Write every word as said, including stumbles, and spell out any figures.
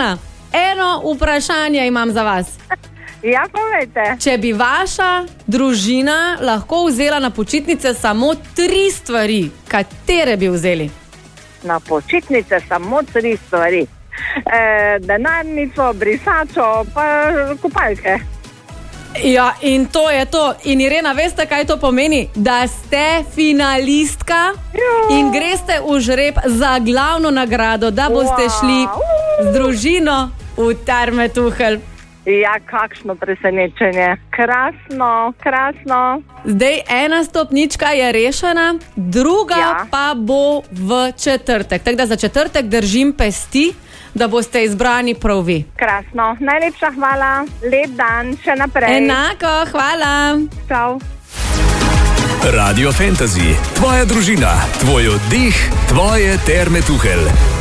Irena, eno vprašanje imam za vas. Ja, povejte. Če bi vaša družina lahko vzela na počitnice samo tri stvari, katere bi vzeli? Na počitnice samo tri stvari. E, denarnico, brisačo, pa kupalke. Ja, in to je to. In Irena, veste, kaj to pomeni? Da ste finalistka jo. In greste v žreb za glavno nagrado, da boste wow. šli z družino v Terme Tuhelj. Ja, kakšno presenečenje. Krasno, krasno. Zdaj ena stopnička je rešena, druga ja. pa bo v četrtek. Tako da za četrtek držim pesti, da boste izbrani prav vi. Krasno, najlepša hvala, lep dan, še naprej. Enako, hvala. Čau. Radio Fantasy, tvoja družina, tvoj oddih, tvoje Terme Tuhelj.